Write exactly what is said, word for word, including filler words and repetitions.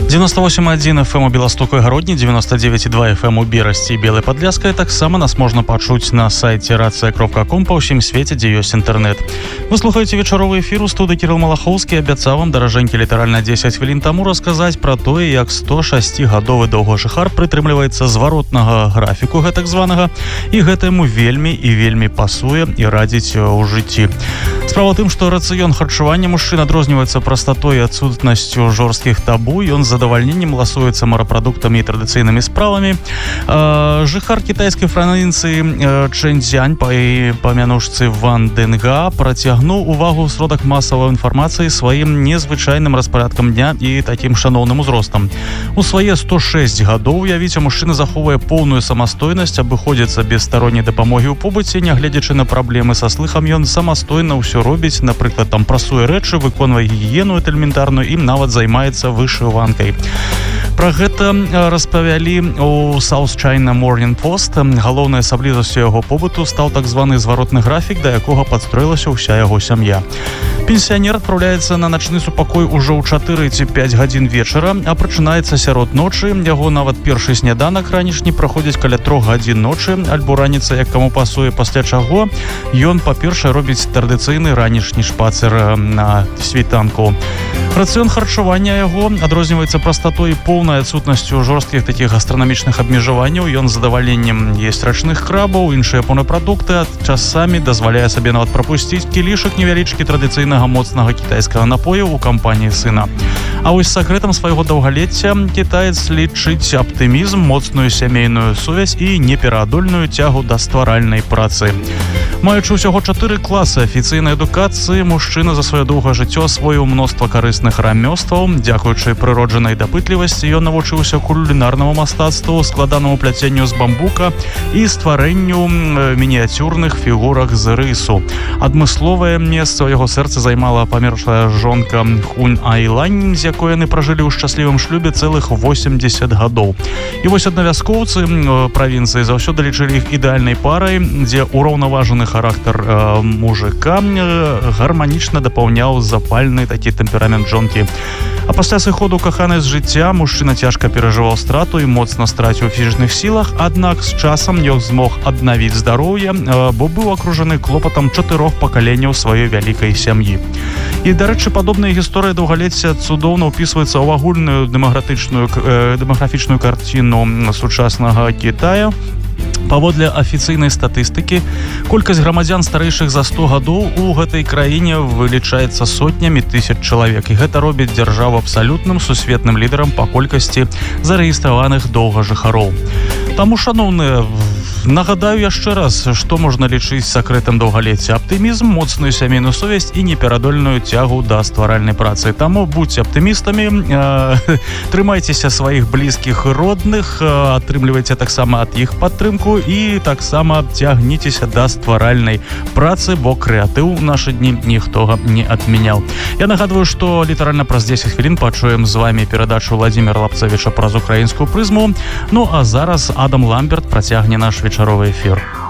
девяносто восемь и один эф эм у Беластоку и Гародні, девяносто девять и два эф эм у Берасці і Белай Падляшскай. Таксама нас можна пачуць на сайце рацыя кропка ком па ўсім свеце, дзе ёсць інтэрнэт. Вы слухаеце вечаровы эфір у студыі Кірыл Малахоўскі. Абяцаў вам, даражэнькі, літаральна дзесяць хвілін таму расказаць пра тое, як сто шасцігадовы доўгажыхар прытрымліваецца зваротнага графіку гэтак званага, і гэтаму вельмі і вельмі пасуе і радзіць у жыцці. Справа тым, што рацыён харчавання мужчын адрозніваецца прастатой і адсутнасцю жорсткіх табу, ён з задавальненнем ласуецца морапрадуктамі і традыцыйнымі справамі. Э, жыхар кітайскай правінцыі э, Чэньцзянь па памянушцы Ван Дэнга працягнуў увагу сродак масавай інфармацыі сваім незвычайным распарадкам дня і такім шаноўным узростам. У свае сто шэсць гадоў, уявіце, мужчына захоўвае поўную самастойнасць, абыходзіцца без старонняй дапамогі ў побыце, нягледзячы на праблемы са слыхам, ён самастойна ўсё робіць, напрыклад, там прасуе рэчы, выконвае гігіену элементарную і нават займаецца вышыванкай. Пра гэта распавялі у South China Morning Post. Галоўнай асаблівасцю яго побыту стаў так званы зваротны графік, да якога падстроілася ўся яго сям'я. Пенсіянер адпраўляецца на начны супакой ужо ў чатыры ці пяць гадзін вечара, а прачынаецца сярод ночы. Яго нават першы сняданак ранішні праходзіць каля трох гадзін ночы, альбо раніца, як каму пасуе, пасля чаго ён, па-першае, робіць традыцыйны ранішні шпацыр на світанку. Рацыён харчавання яго адрозніваецца прастатой і поўнай адсутнасцю жорсткіх такіх гастранамічных абмежаванняў. Ён з задавальненнем есць рачных крабаў, іншыя прадукты, часамі дазваляе сабе нават прапусціць кілішак невялічкі традыцыйнага моцнага кітайскага напою ў кампаніі сына. А вось сакрэтам свайго даўгалецця кітаец лічыць аптымізм, моцную сямейную сувязь і непераадольную цягу да стваральнай працы. Маючы ўсяго чатыры класы афіцыйнай адукацыі, мужчына за сваё доўгае жыццё асвоіў мноства карысных рамёстваў. Дзякуючы прыроджанай дапытлівасці ён навучыўся кулінарнаму мастацтву, складанаму пляценню з бамбука і стварэнню мініяцюрных фігурак з рысу. Адмысловае месца ў яго сэрцы займала памершая жонка Хунь Айлань, з якой яны пражылі ў шчаслівым шлюбе цэлых восемьдесят гадоў. І вось аднавязкоўцы правінцыі заўсёды лічылі іх ідэальнай парай, дзе ўраўнаважаны характар э, мужика э, гарманічна дапаўняў запальны такі тэмперамент жонкі. А пасля сыходу каханай з жыцця мужчына цяжка перажываў страту і моцна страціў фізічных сілах, аднак з часам ён змог аднавіць здароўе, э, бо быў акружаны клопатам чатырох пакаленняў сваёй вялікай сям'і. І, дарэчы, падобная гісторыя даўгалецця цудоўна ўпісваецца ў агульную дэмаграфічную, э, дэмаграфічную карціну сучаснага Кітая. Паводле афіцыйнай статыстыкі, колькасць грамадзян старэйшых за сто гадоў у гэтай краіне вылічаецца сотнямі тысяч чалавек. І гэта робіць дзяржаву абсалютным сусветным лідарам па колькасці зарэгістраваных доўгажыхароў. Таму, шаноўныя, нагадаю яшчэ раз, што можна лічыць сакрэтам даўгалецця: аптымізм, моцную сямейную сувязь і непераадольную цягу да стваральнай працы. Таму будьце аптымістамі, э, трымайцеся сваіх блізкіх і родных, э, атрымлівайце таксама ад іх падтрымку і таксама цягніцеся да стваральнай працы, бо крэатыў у нашы дні ніхто не адмяняў. Я нагадваю, што літаральна праз дзесяць хвілін пачуем з вамі перадачу Владзіміра Лапцавіча праз украінскую прызму. Ну а зараз Адам Ламберт працягне наш вечаровы эфір.